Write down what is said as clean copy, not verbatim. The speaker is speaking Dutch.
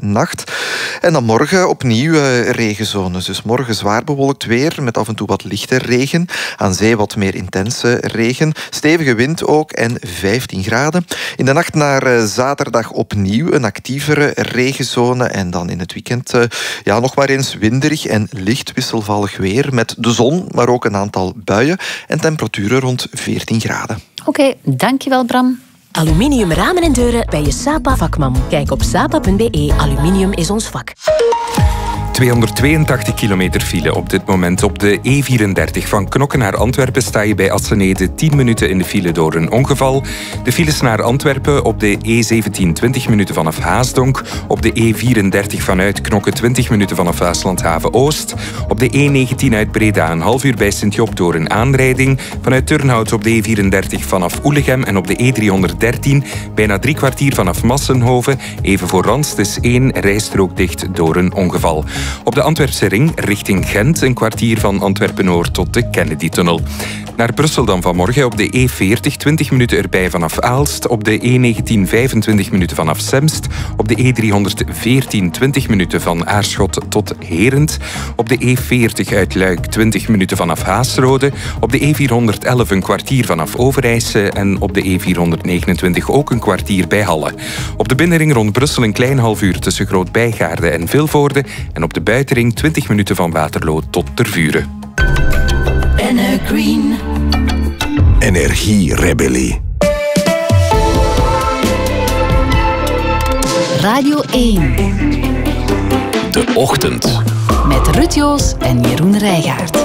nacht. En dan morgen opnieuw regenzones. Dus morgen zwaar bewolkt weer met af en toe wat lichte regen. Aan zee wat meer intense regen. Stevige wind ook en 15 graden. In de nacht naar zaterdag opnieuw een actievere regenzone. En dan in het weekend nog maar eens winderig en licht wisselvallig weer. Met de zon, maar ook een aantal buien. En temperaturen rond 14 graden. Oké, dankjewel Bram. Aluminium ramen en deuren bij je Sapa vakman. Kijk op sapa.be. Aluminium is ons vak. 282 kilometer file op dit moment op de E34. Van Knokke naar Antwerpen sta je bij Assenede 10 minuten in de file door een ongeval. De files naar Antwerpen op de E17 20 minuten vanaf Haasdonk. Op de E34 vanuit Knokke 20 minuten vanaf Waaslandhaven Oost. Op de E19 uit Breda een half uur bij Sint-Job door een aanrijding. Vanuit Turnhout op de E34 vanaf Oelegem en op de E313 bijna 3 kwartier vanaf Massenhoven. Even voor Randst is 1 rijstrook dicht door een ongeval. Op de Antwerpse ring richting Gent een kwartier van Antwerpen-Noord tot de Kennedy-tunnel. Naar Brussel dan vanmorgen op de E40 20 minuten erbij vanaf Aalst. Op de E19 25 minuten vanaf Semst. Op de E314 20 minuten van Aarschot tot Herent. Op de E40 uit Luik 20 minuten vanaf Haasrode. Op de E411 een kwartier vanaf Overijse. En op de E429 ook een kwartier bij Halle. Op de binnenring rond Brussel een klein half uur tussen Groot-Bijgaarde en Vilvoorde. En op de buitenring 20 minuten van Waterloo tot Tervuren. Green. Energierebellie. Radio 1. De Ochtend. Met Ruud Joos en Jeroen Rijgaard.